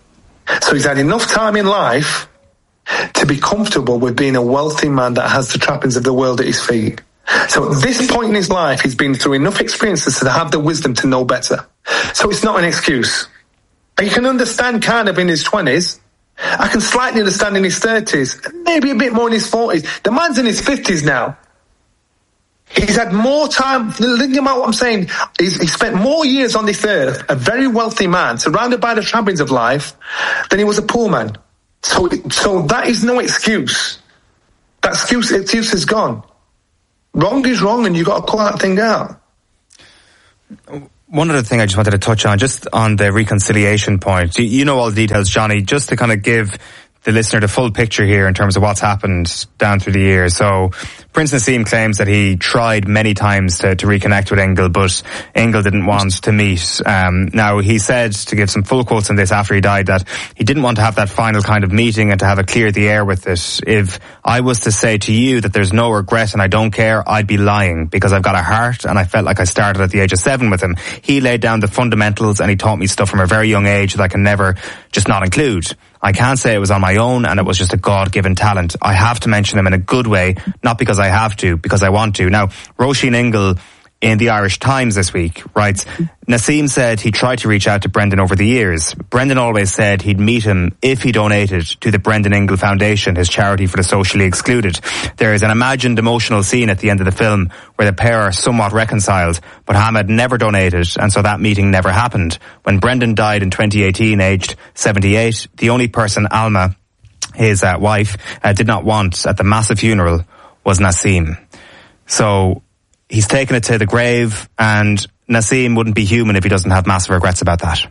So he's had enough time in life to be comfortable with being a wealthy man that has the trappings of the world at his feet. So at this point in his life, he's been through enough experiences to have the wisdom to know better. So it's not an excuse. You can understand kind of in his twenties. I can slightly understand in his thirties, maybe a bit more in his forties. The man's in his fifties now. He's had more time, think about what I'm saying, he's, he spent more years on this earth, a very wealthy man, surrounded by the trappings of life, than he was a poor man. So, so that is no excuse. That excuse, excuse is gone. Wrong is wrong, and you've got to call that thing out. One other thing I just wanted to touch on, just on the reconciliation point. You know all the details, Johnny, just to kind of give the listener the full picture here in terms of what's happened down through the years. So Prince Naseem claims that he tried many times to, to reconnect with Ingle, but Ingle didn't want to meet. Um, now, he said, to give some full quotes on this after he died, that he didn't want to have that final kind of meeting and to have it clear the air with it. If I was to say to you that there's no regret and I don't care, I'd be lying, because I've got a heart and I felt like I started at the age of seven with him. He laid down the fundamentals and he taught me stuff from a very young age that I can never just not include. I can't say it was on my own and it was just a God-given talent. I have to mention him in a good way, not because I have to, because I want to. Now, Roisin Ingle in the Irish Times this week writes, Naseem said he tried to reach out to Brendan over the years. Brendan always said he'd meet him if he donated to the Brendan Ingle Foundation, his charity for the socially excluded. There is an imagined emotional scene at the end of the film where the pair are somewhat reconciled, but Hamed never donated, and so that meeting never happened. When Brendan died in twenty eighteen, aged seventy-eight, the only person Alma, his uh, wife, uh, did not want at the massive funeral was Naseem. So he's taken it to the grave, and Naseem wouldn't be human if he doesn't have massive regrets about that.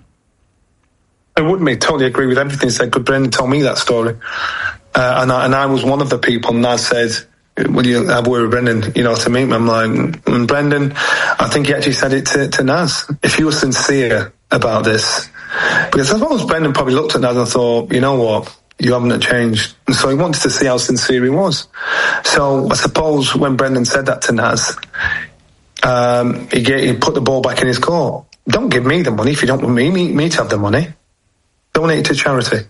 I wouldn't be. Totally agree with everything he said. Because Brendan told me that story. Uh, and, I, and I was one of the people, and I said, will you have a word with Brendan, you know, to meet me? I'm like, and Brendan, I think he actually said it to, to Naz. If you were sincere about this, because I suppose Brendan probably looked at Naz and thought, you know what, you haven't changed. And so he wanted to see how sincere he was. So I suppose when Brendan said that to Naz, um, he, get, he put the ball back in his court. Don't give me the money if you don't want me, me, me to have the money. Donate it to charity.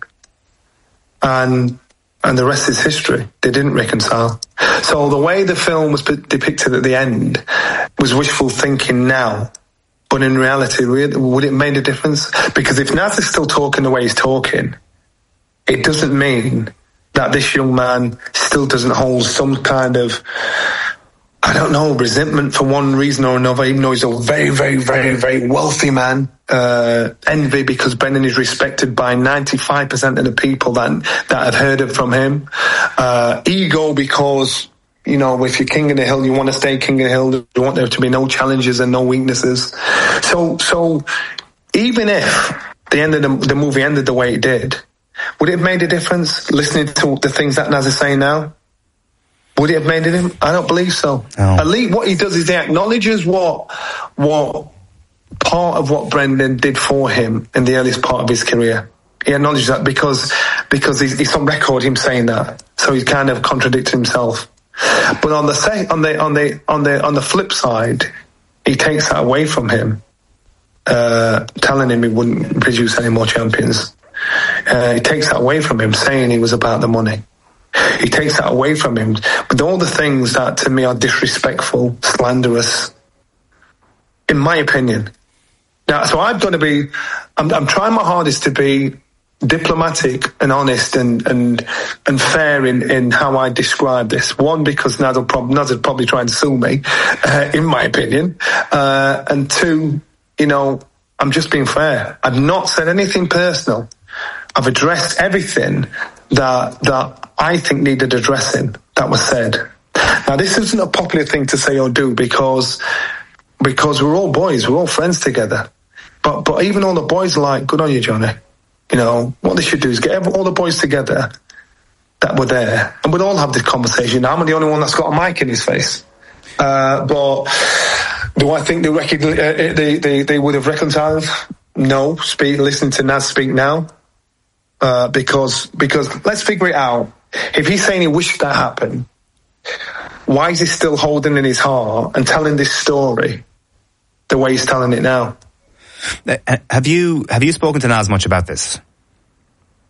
And and the rest is history. They didn't reconcile. So the way the film was depicted at the end was wishful thinking now. But in reality, would it make a difference? Because if Naz is still talking the way he's talking, it doesn't mean that this young man still doesn't hold some kind of, I don't know, resentment for one reason or another, even though he's a very, very, very, very wealthy man. Uh, envy because Brendan is respected by ninety-five percent of the people that that have heard it from him. Uh, ego because, you know, if you're king of the hill, you want to stay king of the hill. You want there to be no challenges and no weaknesses. So, so even if the end of the, the movie ended the way it did, would it have made a difference listening to the things that Naz is saying now? Would it have made it? I don't believe so. No. At least what he does is he acknowledges what what part of what Brendan did for him in the earliest part of his career. He acknowledges that because because he's, he's on record him saying that, so he's kind of contradicted himself. But on the say, on the on the on the on the flip side, he takes that away from him, uh, telling him he wouldn't produce any more champions. Uh, he takes that away from him, saying he was about the money. He takes that away from him. But all the things that to me are disrespectful, slanderous, in my opinion. Now, so I've got to be, I'm, I'm trying my hardest to be diplomatic and honest and and, and fair in, in how I describe this. One, because Naz will prob- Naz would probably try and sue me, uh, in my opinion. Uh, and two, you know, I'm just being fair. I've not said anything personal. I've addressed everything that that I think needed addressing that was said. Now, this isn't a popular thing to say or do because because we're all boys, we're all friends together. But but even all the boys are like, good on you, Johnny. You know, what they should do is get every, all the boys together that were there, and we'd all have this conversation. Now, I'm the only one that's got a mic in his face. Uh, but do I think they, recon- uh, they, they, they would have reconciled? No. Speak, listen to Naz speak now. Uh, because because let's figure it out. If he's saying he wished that happened, why is he still holding in his heart and telling this story the way he's telling it now? Have you have you spoken to Naz much about this?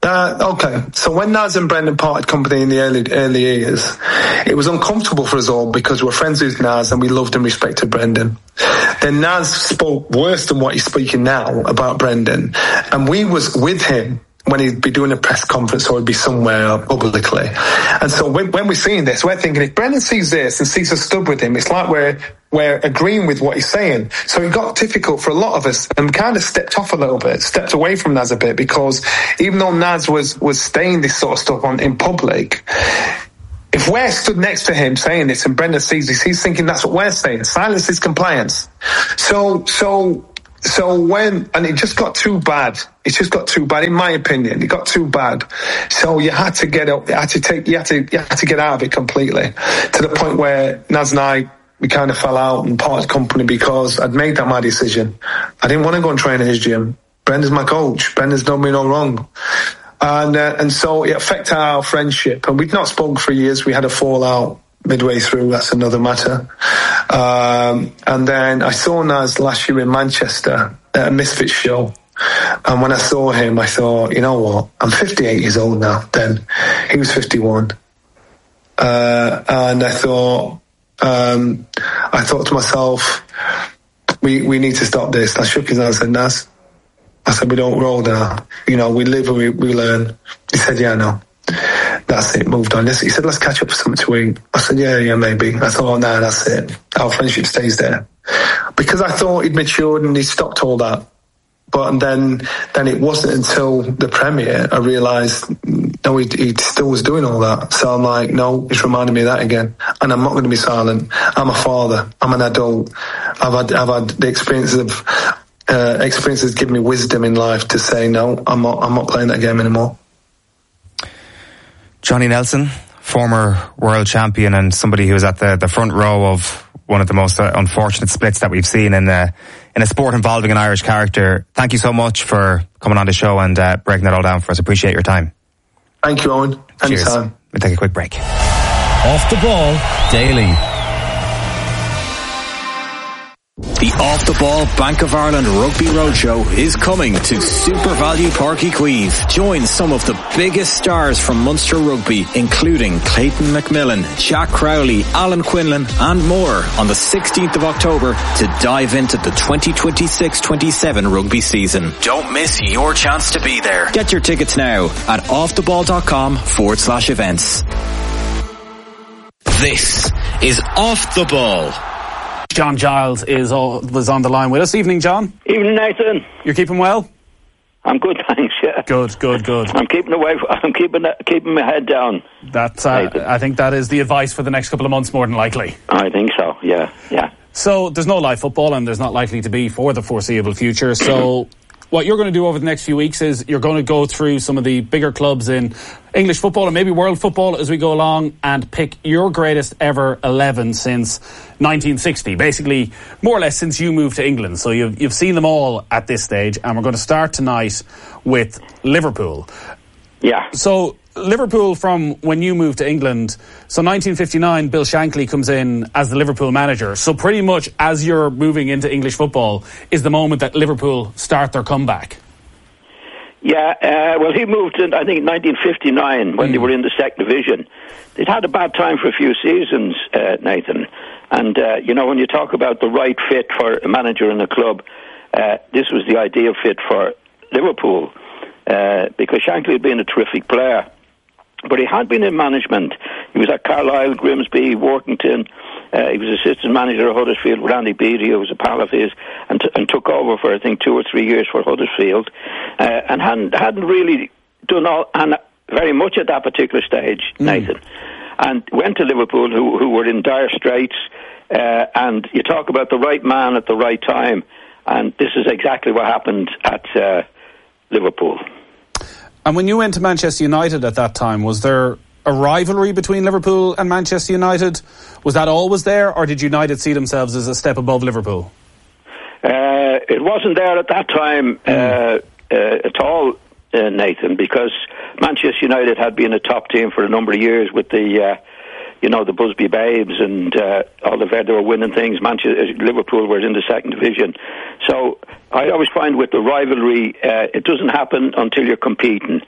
Uh, okay, so when Naz and Brendan parted company in the early early years, it was uncomfortable for us all because we were friends with Naz and we loved and respected Brendan. Then Naz spoke worse than what he's speaking now about Brendan, and we was with him when he'd be doing a press conference or he'd be somewhere publicly. And so when, when we're seeing this, we're thinking, if Brendan sees this and sees us stood with him, it's like we're we're agreeing with what he's saying. So it got difficult for a lot of us and kind of stepped off a little bit, stepped away from Naz a bit, because even though Naz was, was saying this sort of stuff on in public, if we're stood next to him saying this and Brendan sees this, he's thinking that's what we're saying. Silence is compliance. So, so, So when, and it just got too bad. It just got too bad, in my opinion. It got too bad. So you had to get up, you had to take, you had to, you had to get out of it completely. To the point where Naz and I, we kind of fell out and parted company because I'd made that my decision. I didn't want to go and train at his gym. Brendan's my coach. Brendan's done me no wrong. And, uh, and so it affected our friendship. And we'd not spoken for years. We had a fallout midway through. That's another matter. Um, and then I saw Naz last year in Manchester at a Misfits show. And when I saw him, I thought, you know what? I'm fifty-eight years old now. Then he was fifty-one. Uh, and I thought, um, I thought to myself, we, we need to stop this. I shook his hand and said, Naz, I said, we don't roll now. You know, we live and we, we learn. He said, yeah, no. That's it, moved on. He said, let's catch up for something to eat. I said, yeah, yeah, maybe. I thought, oh, no, that's it. Our friendship stays there. Because I thought he'd matured and he stopped all that. But then then it wasn't until the premiere I realised, no, he, he still was doing all that. So I'm like, no, it's reminding me of that again. And I'm not going to be silent. I'm a father. I'm an adult. I've had, I've had the experiences of, uh, experiences give me wisdom in life to say, no, I'm not, I'm not playing that game anymore. Johnny Nelson, former world champion and somebody who was at the, the front row of one of the most uh, unfortunate splits that we've seen in a, in a sport involving an Irish character. Thank you so much for coming on the show and uh, breaking it all down for us. Appreciate your time. Thank you, Owen. Anytime. We'll take a quick break. Off the Ball Daily. The Off the Ball Bank of Ireland Rugby Roadshow is coming to Super Value Park Equive. Join some of the biggest stars from Munster Rugby, including Clayton McMillan, Jack Crowley, Alan Quinlan and more on the sixteenth of October to dive into the twenty twenty-six twenty-seven rugby season. Don't miss your chance to be there. Get your tickets now at offtheball.com forward slash events. This is Off the Ball. John Giles is all, was on the line with us. Evening, John. Evening, Nathan. You're keeping well? I'm good, thanks. Yeah. Good, good, good. I'm keeping away. I'm keeping keeping my head down. That's. Uh, I think that is the advice for the next couple of months, more than likely. I think so. Yeah, yeah. So there's no live football, and there's not likely to be for the foreseeable future. So. What you're going to do over the next few weeks is you're going to go through some of the bigger clubs in English football and maybe world football as we go along and pick your greatest ever eleven since nineteen sixty. Basically, more or less since you moved to England. So you've, you've seen them all at this stage, and we're going to start tonight with Liverpool. Yeah. So Liverpool from when you moved to England, so nineteen fifty-nine, Bill Shankly comes in as the Liverpool manager. So pretty much as you're moving into English football is the moment that Liverpool start their comeback. Yeah, uh, well, he moved in, I think, nineteen fifty-nine when mm. they were in the second division. They'd had a bad time for a few seasons, uh, Nathan. And, uh, you know, when you talk about the right fit for a manager in a club, uh, this was the ideal fit for Liverpool uh, because Shankly had been a terrific player. But he had been in management. He was at Carlisle, Grimsby, Workington. Uh, he was assistant manager at Huddersfield with Randy Beattie, who was a pal of his, and, t- and took over for, I think, two or three years for Huddersfield. Uh, and hadn't, hadn't really done all, and very much at that particular stage, mm. Nathan. And went to Liverpool, who, who were in dire straits. Uh, and you talk about the right man at the right time. And this is exactly what happened at uh, Liverpool. And when you went to Manchester United at that time, was there a rivalry between Liverpool and Manchester United? Was that always there, or did United see themselves as a step above Liverpool? Uh, it wasn't there at that time mm. uh, uh, at all, uh, Nathan, because Manchester United had been a top team for a number of years with the, uh, you know, the Busby Babes and uh, all the they were winning things. Manchester, Liverpool were in the second division. So I always find with the rivalry, uh, it doesn't happen until you're competing.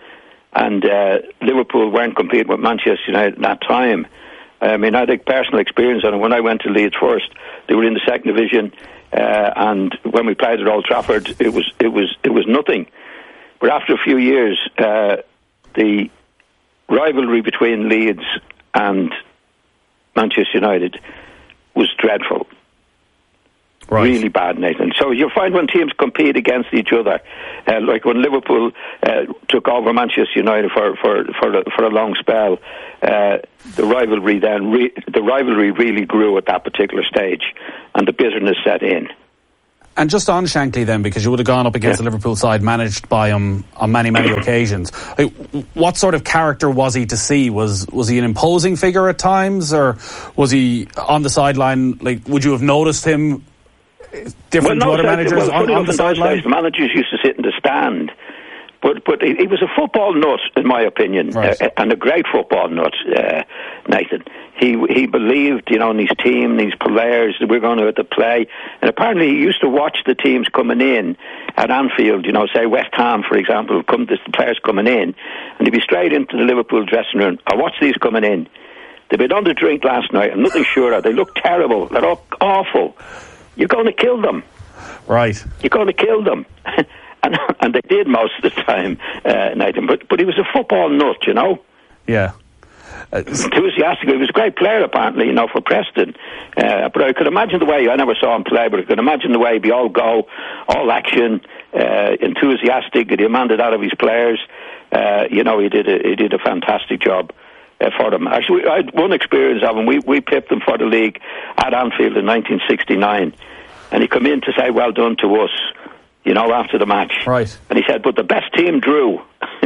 and uh, Liverpool weren't competing with Manchester United at that time. I mean, I had personal experience on it. When I went to Leeds first, they were in the second division, uh, and when we played at Old Trafford, it was it was it was nothing. But after a few years, uh, the rivalry between Leeds and Manchester United was dreadful. Right. Really bad, Nathan. So you'll find when teams compete against each other, uh, like when Liverpool uh, took over Manchester United for for for, for a long spell, uh, the rivalry then re- the rivalry really grew at that particular stage, and the bitterness set in. And just on Shankly then, because you would have gone up against yeah. the Liverpool side managed by him on many, many occasions. Like, what sort of character was he to see? Was was he an imposing figure at times, or was he on the sideline? Like, would you have noticed him different well, no, to other managers well, on, on the sideline? The managers used to sit in the stand. But but he, he was a football nut, in my opinion, right. uh, and a great football nut, uh, Nathan. He he believed, you know, in his team, these players that we're going to have to play. And apparently he used to watch the teams coming in at Anfield, you know, say West Ham, for example, come the players coming in, and he'd be straight into the Liverpool dressing room. I watch these coming in. They've been on the drink last night. I'm nothing sure of. They look terrible. They're all awful. You're going to kill them. Right. You're going to kill them. And, and they did most of the time, uh, Nathan. But but he was a football nut, you know. Yeah. Uh, Enthusiastic. He was a great player, apparently, you know, for Preston. Uh, but I could imagine the way, I never saw him play, but I could imagine the way he'd be all go, all action, uh, enthusiastic. He demanded out of his players. Uh, you know, he did a, he did a fantastic job uh, for them. Actually, I had one experience of him. We, we pipped him for the league at Anfield in nineteen sixty-nine. And he come in to say, well done to us, you know, after the match. Right. And he said, but the best team drew.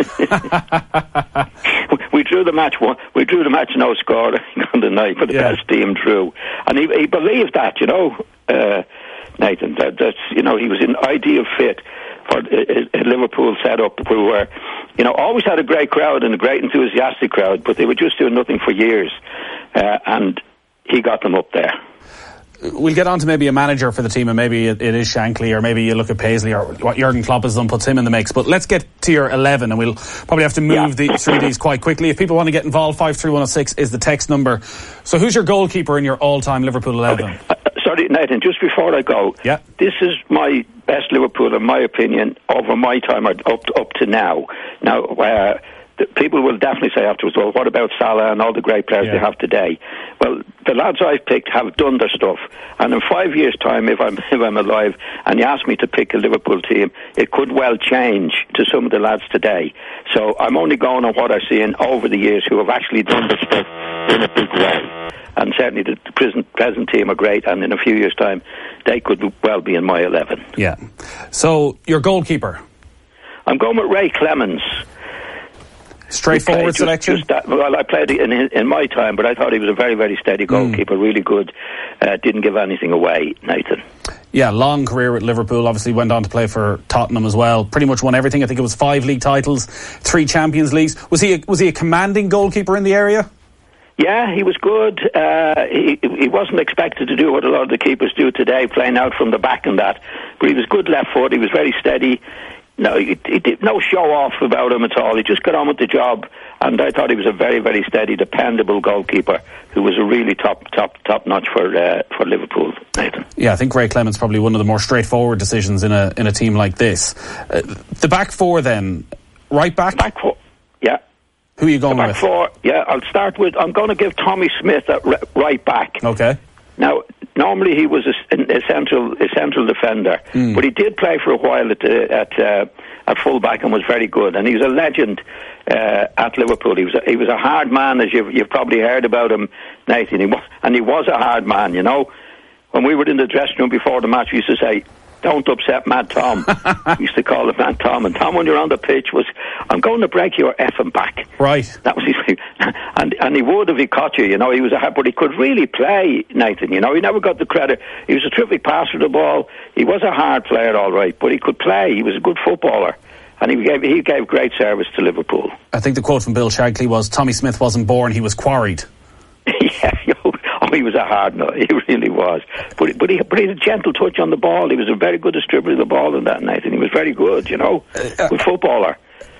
we drew the match one, we drew the match no score on the night, but the yeah. best team drew. And he, he believed that, you know, uh, Nathan, that, that's, you know, he was an ideal fit for a, a Liverpool setup who were, you know, always had a great crowd and a great enthusiastic crowd, but they were just doing nothing for years. Uh, and he got them up there. We'll get on to maybe a manager for the team, and maybe it, it is Shankly, or maybe you look at Paisley, or what Jurgen Klopp has done puts him in the mix. But let's get to your eleven, and we'll probably have to move yeah. the, through these quite quickly. If people want to get involved, five three one oh six is the text number. So who's your goalkeeper in your all-time Liverpool eleven? Uh, sorry, Nathan, just before I go, yeah. this is my best Liverpool, in my opinion, over my time, or up to, up to now. Now, uh, people will definitely say afterwards, well, what about Salah and all the great players yeah. they have today? Well, the lads I've picked have done their stuff, and in five years' time, if I'm if I'm alive, and you ask me to pick a Liverpool team, it could well change to some of the lads today. So I'm only going on what I've seen over the years who have actually done their stuff in a big way. And certainly the present, present team are great, and in a few years' time, they could well be in my eleven. Yeah. So, your goalkeeper? I'm going with Ray Clemens. Straightforward selection? Just that, well, I played in in my time, but I thought he was a very, very steady goalkeeper, mm. really good. Uh, didn't give anything away, Nathan. Yeah, long career at Liverpool. Obviously went on to play for Tottenham as well. Pretty much won everything. I think it was five league titles, three Champions Leagues. Was he a, was he a commanding goalkeeper in the area? Yeah, he was good. Uh, he, he wasn't expected to do what a lot of the keepers do today, playing out from the back and that. But he was good left foot. He was very steady. No, he, he did no show off about him at all. He just got on with the job, and I thought he was a very, very steady, dependable goalkeeper who was a really top, top, top notch for uh, for Liverpool, Nathan. Yeah, I think Ray Clemens probably one of the more straightforward decisions in a in a team like this. Uh, the back four, then, right back. Back four, yeah. Who are you going the back with? Four, yeah. I'll start with. I'm going to give Tommy Smith at right back. Okay. Now, normally he was a, a central a central defender, mm. but he did play for a while at uh, at uh, at fullback and was very good. And he was a legend uh, at Liverpool. He was a, he was a hard man, as you've you've probably heard about him, Nathan. He was, and he was a hard man. You know, when we were in the dressing room before the match, we used to say, "Don't upset Mad Tom." We used to call him Mad Tom. And Tom, when you're on the pitch, was, "I'm going to break your effing back." Right. That was his. And and he would if he caught you. You know, he was a but he could really play, Nathan. You know, he never got the credit. He was a terrific passer of the ball. He was a hard player, all right, but he could play. He was a good footballer. And he gave he gave great service to Liverpool. I think the quote from Bill Shankly was, "Tommy Smith wasn't born, he was quarried." Yeah, oh, he was a hard nut. He really was. But but he but he had a gentle touch on the ball. He was a very good distributor of the ball in that night, and he was very good. You know, uh, good footballer.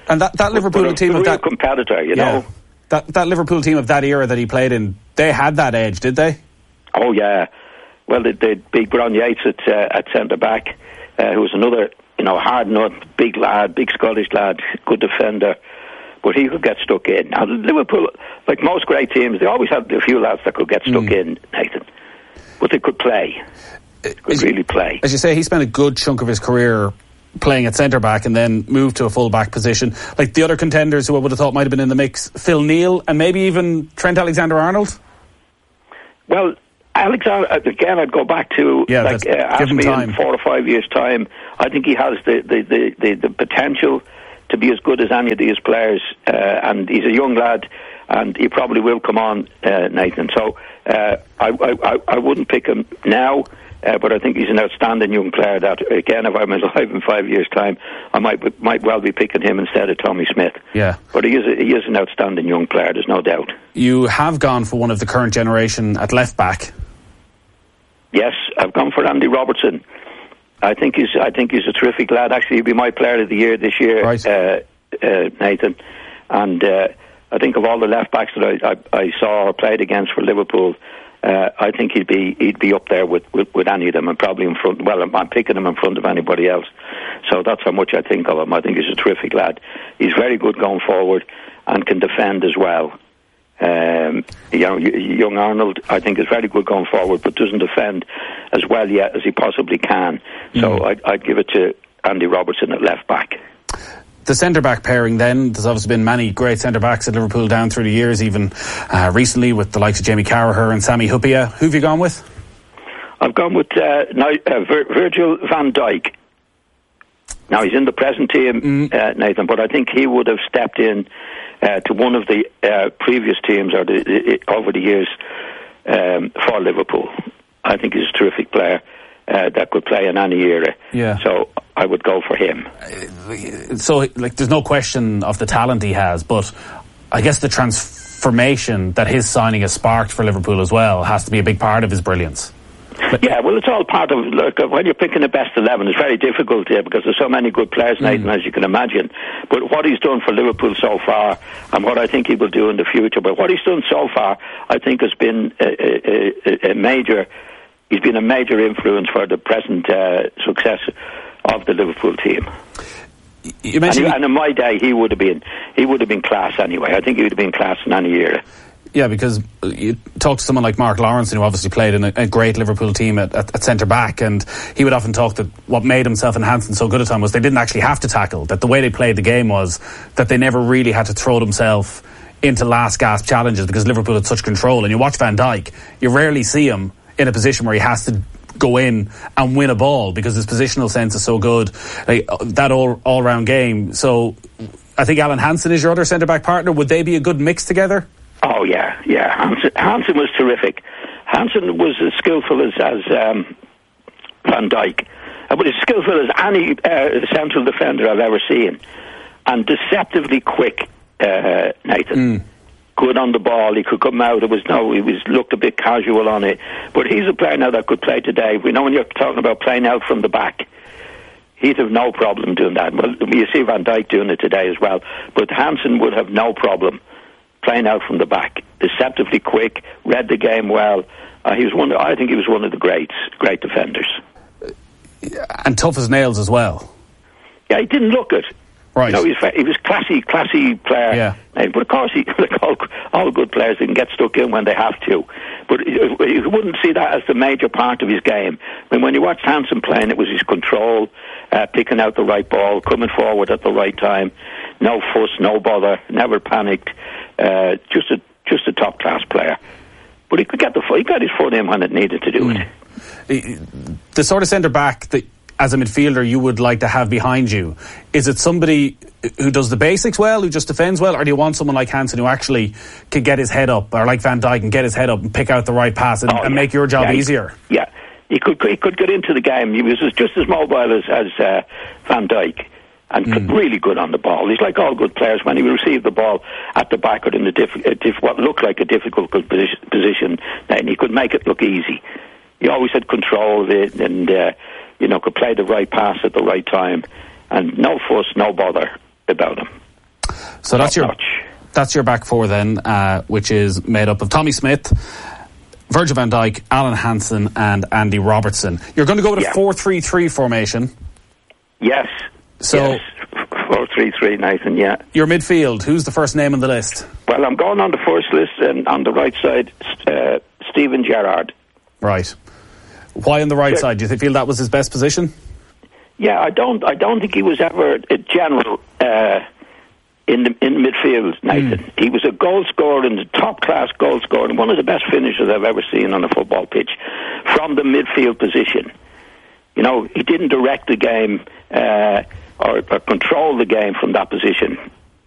And that, that Liverpool but a, team a of real that competitor, you yeah, know. That that Liverpool team of that era that he played in, they had that edge, did they? Oh yeah. Well, they they big Brian Yates at uh, at centre back, uh, who was another, you know, hard nut, big lad, big Scottish lad, good defender. But he could get stuck in. Now, Liverpool, like most great teams, they always had a few lads that could get stuck mm. in, Nathan. But they could play. They could as, really play. As you say, he spent a good chunk of his career playing at centre-back and then moved to a full-back position. Like the other contenders who I would have thought might have been in the mix, Phil Neal and maybe even Trent Alexander-Arnold? Well, Alexander, again, I'd go back to, yeah, like, uh, ask me time. in four or five years' time. I think he has the, the, the, the, the potential to be as good as any of these players, uh, and he's a young lad, and he probably will come on, uh, Nathan. So uh, I, I, I wouldn't pick him now, uh, but I think he's an outstanding young player that, again, if I'm alive in five years' time, I might might well be picking him instead of Tommy Smith. Yeah. But he is, a, he is an outstanding young player, there's no doubt. You have gone for one of the current generation at left-back. Yes, I've gone for Andy Robertson. I think he's. I think he's a terrific lad. Actually, he'll be my player of the year this year, right. uh, uh, Nathan. And uh, I think of all the left backs that I, I, I saw or played against for Liverpool, uh, I think he'd be he'd be up there with, with, with any of them, and probably in front. Well, I'm, I'm picking him in front of anybody else. So that's how much I think of him. I think he's a terrific lad. He's very good going forward and can defend as well. Um, you know, young Arnold, I think, is very good going forward, but doesn't defend as well yet as he possibly can. So mm. I'd, I'd give it to Andy Robertson at left back. The centre-back pairing then, there's obviously been many great centre-backs at Liverpool down through the years, even uh, recently with the likes of Jamie Carragher and Sami Hyypiä. Who have you gone with? I've gone with uh, now, uh, Vir- Virgil van Dijk. Now, he's in the present team, mm. uh, Nathan, but I think he would have stepped in uh, to one of the uh, previous teams or the, the, over the years um, for Liverpool. I think he's a terrific player uh, that could play in any era. Yeah. So I would go for him. So, like, there's no question of the talent he has, but I guess the transformation that his signing has sparked for Liverpool as well has to be a big part of his brilliance. Yeah, well, it's all part of, look, when you're picking the best eleven, it's very difficult here because there's so many good players, Nathan, mm. as you can imagine. But what he's done for Liverpool so far, and what I think he will do in the future, but what he's done so far, I think has been a, a, a major, he's been a major influence for the present uh, success of the Liverpool team. You mentioned and, he, and in my day, he would have been, he would have been class anyway. I think he would have been class in any era. Yeah, because you talk to someone like Mark Lawrence, who obviously played in a, a great Liverpool team at, at, at centre-back, and he would often talk that what made himself and Hansen so good at the time was they didn't actually have to tackle, that the way they played the game was that they never really had to throw themselves into last-gasp challenges because Liverpool had such control. And you watch Van Dijk, you rarely see him in a position where he has to go in and win a ball because his positional sense is so good, like, that all, all-round game. So I think Alan Hansen is your other centre-back partner. Would they be a good mix together? Oh, yeah, yeah. Hansen, Hansen was terrific. Hansen was as skillful as, as um, Van Dijk, uh, but as skillful as any uh, central defender I've ever seen. And deceptively quick, uh, Nathan. Mm. Good on the ball. He could come out. It was no, he was looked a bit casual on it. But he's a player now that could play today. We know when you're talking about playing out from the back, he'd have no problem doing that. Well, you see Van Dijk doing it today as well. But Hansen would have no problem playing out from the back, deceptively quick, read the game well. Uh, he was one. Of, I think he was one of the greats, great defenders, and tough as nails as well. Yeah, he didn't look it. Right. You know, he was he was classy, classy player. Yeah. But of course, he, like all, all good players, they can get stuck in when they have to. But you wouldn't see that as the major part of his game. I mean, when you watched Hansen playing, it was his control, uh, picking out the right ball, coming forward at the right time, no fuss, no bother, never panicked. Uh, just a just a top class player, but he could get the he got his foot in when it needed to do mm. it. The sort of centre back that, as a midfielder, you would like to have behind you, is it somebody who does the basics well, who just defends well, or do you want someone like Hansen who actually can get his head up, or like Van Dijk and get his head up and pick out the right pass and, oh, and yeah. make your job yeah, easier? He, yeah, he could he could get into the game. He was just as mobile as as uh, Van Dijk. And mm. really good on the ball. He's like all good players. When he received the ball at the back or in the diff- diff- what looked like a difficult position, then he could make it look easy. He always had control of it, and uh, you know, could play the right pass at the right time, and no fuss, no bother about him. So that's your notch. that's your back four then, uh, which is made up of Tommy Smith, Virgil van Dijk, Alan Hansen and Andy Robertson. You're going to go with a yeah. four three three formation. Yes. So yes. four three three, Nathan, yeah. Your midfield, who's the first name on the list? Well, I'm going on the first list, and on the right side, uh, Steven Gerrard. Right. Why on the right yeah. side? Do you feel that was his best position? Yeah, I don't I don't think he was ever a general uh, in the in midfield, Nathan. Mm. He was a goal scorer, and the top-class goal scorer, and one of the best finishers I've ever seen on a football pitch from the midfield position. You know, he didn't direct the game uh, or, or control the game from that position.